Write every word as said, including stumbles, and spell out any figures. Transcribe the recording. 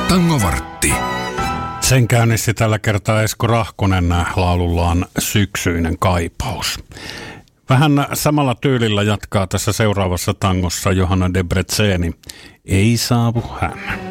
Tangovartti. Sen käynnisti tällä kertaa Esko Rahkonen laulullaan Syksyinen kaipaus. Vähän samalla tyylillä jatkaa tässä seuraavassa tangossa Johanna Debreceni. Ei saavu hän.